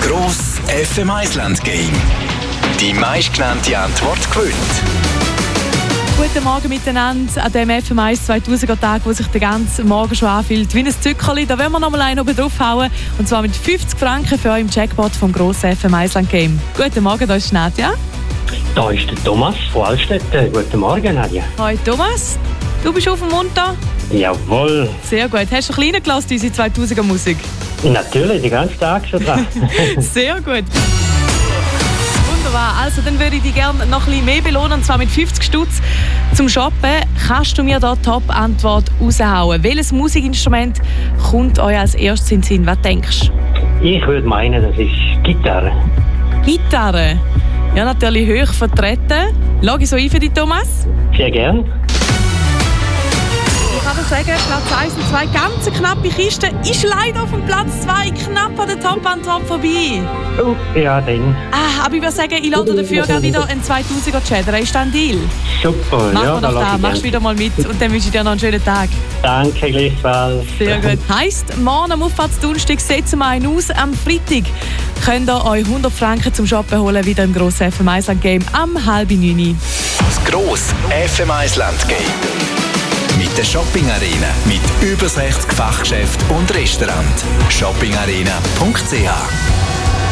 Gross FM Island Game. Die meistgenannte Antwort gewinnt. Guten Morgen miteinander an dem FM1 2000er Tag, wo sich den ganzen Morgen schon anfühlt wie ein Zückerli. Da wollen wir noch mal einen oben draufhauen. Und zwar mit 50 Franken für euch im Jackpot vom grossen FM Island Game. Guten Morgen, da ist Nadja. Da ist der Thomas von Altstetten. Guten Morgen, Nadja. Hoi Thomas, du bist auf dem Munter? Jawohl. Sehr gut. Hast du ein bisschen reingelassen, unsere 2000er Musik? Natürlich, den ganzen Tag schon dran. Sehr gut. Wunderbar. Also, dann würde ich dich gerne noch ein bisschen mehr belohnen, und zwar mit 50 Stutz zum Shoppen. Kannst du mir da Top-Antwort raushauen? Welches Musikinstrument kommt euch als erstes in den Sinn? Was denkst du? Ich würde meinen, das ist Gitarre. Gitarre? Ja, natürlich hoch vertreten. Log ich so ein für dich, Thomas? Sehr gern. Ich kann dir sagen, Platz 1 und 2, ganz knappe Kiste, ist leider auf dem Platz 2 knapp an der Top-Antwort vorbei. Oh, ja, dann. Aber ich würde sagen, ich lade dafür gerne wieder einen 2000er Cheddar. Ist das ein Deal? Super, Machen ja, wir doch da. Machst wieder mal mit und dann wünsche ich dir noch einen schönen Tag. Danke, gleichfalls. Sehr gut. Heisst, morgen am Auffahrtsdonnerstag setzen wir einen aus. Am Freitag könnt ihr euch 100 Franken zum Shoppen holen, wieder im grossen FM Island Game am 8:30. Das grosse FM Island Game. Mit der Shopping Arena. Mit über 60 Fachgeschäften und Restaurants. shoppingarena.ch